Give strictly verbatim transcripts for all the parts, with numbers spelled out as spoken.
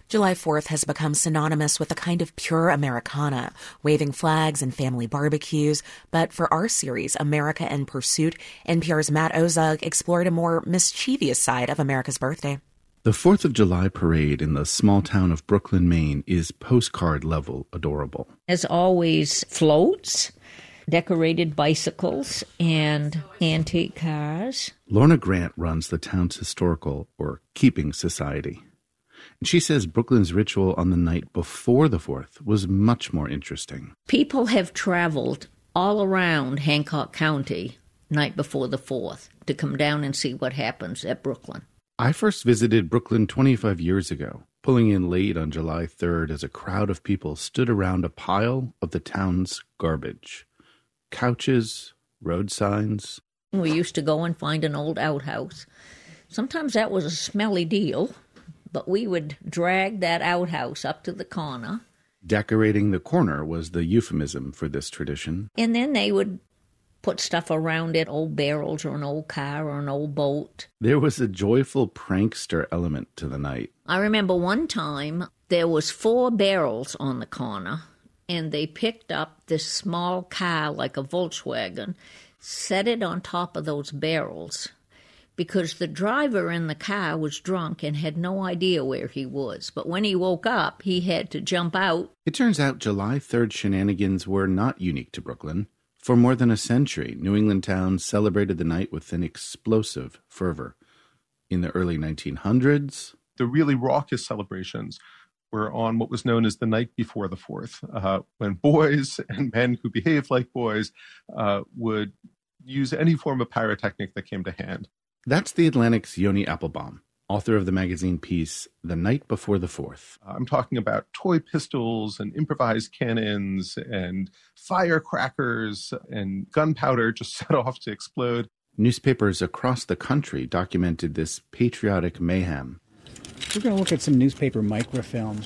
July fourth has become synonymous with a kind of pure Americana, waving flags and family barbecues. But for our series, America in Pursuit, N P R's Matt Ozug explored a more mischievous side of America's birthday. The fourth of July parade in the small town of Brooklyn, Maine is postcard-level adorable. As always, floats, decorated bicycles, and antique cars. Lorna Grant runs the town's historical, or keeping, society. And she says Brooklyn's ritual on the night before the fourth was much more interesting. People have traveled all around Hancock County night before the fourth to come down and see what happens at Brooklyn. I first visited Brooklyn twenty-five years ago, pulling in late on July third as a crowd of people stood around a pile of the town's garbage. Couches, road signs. We used to go and find an old outhouse. Sometimes that was a smelly deal, but we would drag that outhouse up to the corner. Decorating the corner was the euphemism for this tradition. And then they would put stuff around it, old barrels or an old car or an old boat. There was a joyful prankster element to the night. I remember one time there was four barrels on the corner, and they picked up this small car like a Volkswagen, set it on top of those barrels, because the driver in the car was drunk and had no idea where he was. But when he woke up, he had to jump out. It turns out July third shenanigans were not unique to Brooklyn. For more than a century, New England towns celebrated the night with an explosive fervor. In the early nineteen hundreds, the really raucous celebrations were on what was known as the night before the fourth, uh, when boys and men who behaved like boys uh, would use any form of pyrotechnic that came to hand. That's The Atlantic's Yoni Applebaum, author of the magazine piece The Night Before the Fourth. I'm talking about toy pistols and improvised cannons and firecrackers and gunpowder just set off to explode. Newspapers across the country documented this patriotic mayhem. We're going to look at some newspaper microfilm.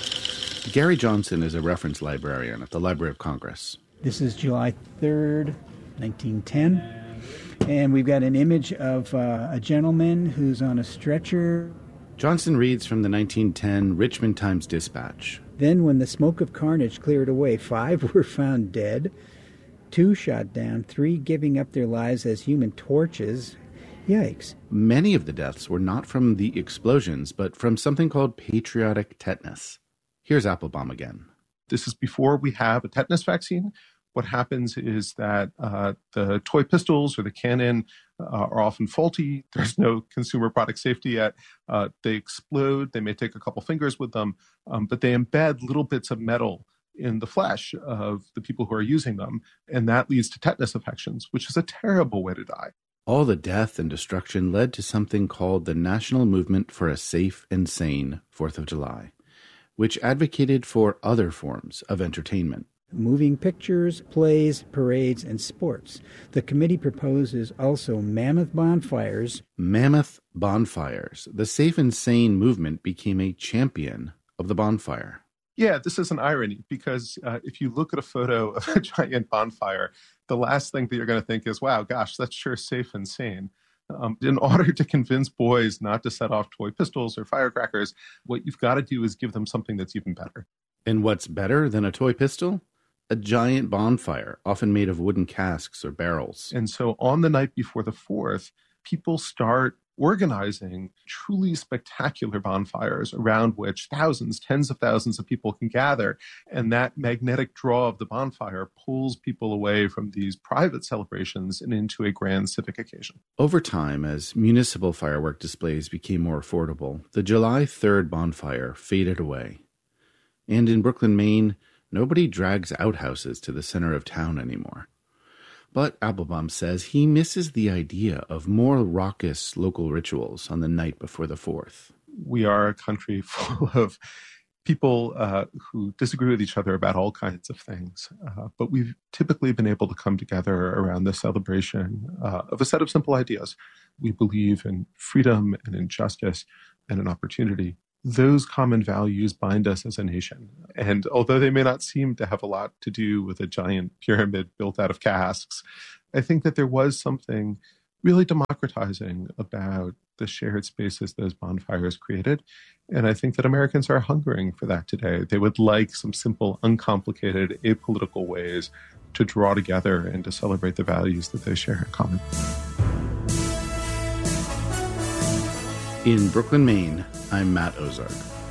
Gary Johnson is a reference librarian at the Library of Congress. This is July third, nineteen ten. And we've got an image of uh, a gentleman who's on a stretcher. Johnson reads from the nineteen ten Richmond Times-Dispatch. Then when the smoke of carnage cleared away, five were found dead, two shot down, three giving up their lives as human torches. Yikes. Many of the deaths were not from the explosions, but from something called patriotic tetanus. Here's Applebaum again. This is before we have a tetanus vaccine. What happens is that uh, the toy pistols or the cannon uh, are often faulty. There's no consumer product safety yet. Uh, they explode. They may take a couple fingers with them, um, but they embed little bits of metal in the flesh of the people who are using them, and that leads to tetanus infections, which is a terrible way to die. All the death and destruction led to something called the National Movement for a Safe and Sane fourth of July, which advocated for other forms of entertainment. Moving pictures, plays, parades, and sports. The committee proposes also mammoth bonfires. Mammoth bonfires. The Safe and Sane movement became a champion of the bonfire. Yeah, this is an irony, because uh, if you look at a photo of a giant bonfire, the last thing that you're going to think is, wow, gosh, that's sure safe and sane. Um, in order to convince boys not to set off toy pistols or firecrackers, what you've got to do is give them something that's even better. And what's better than a toy pistol? A giant bonfire, often made of wooden casks or barrels. And so on the night before the fourth, people start organizing truly spectacular bonfires around which thousands, tens of thousands of people can gather. And that magnetic draw of the bonfire pulls people away from these private celebrations and into a grand civic occasion. Over time, as municipal firework displays became more affordable, the July third bonfire faded away. And in Brooklyn, Maine, nobody drags outhouses to the center of town anymore. But Applebaum says he misses the idea of more raucous local rituals on the night before the fourth. We are a country full of people uh, who disagree with each other about all kinds of things. Uh, but we've typically been able to come together around the celebration uh, of a set of simple ideas. We believe in freedom and in justice and in opportunity. Those common values bind us as a nation. And although they may not seem to have a lot to do with a giant pyramid built out of casks, I think that there was something really democratizing about the shared spaces those bonfires created. And I think that Americans are hungering for that today. They would like some simple, uncomplicated, apolitical ways to draw together and to celebrate the values that they share in common. In Brooklyn, Maine, I'm Matt Ozark.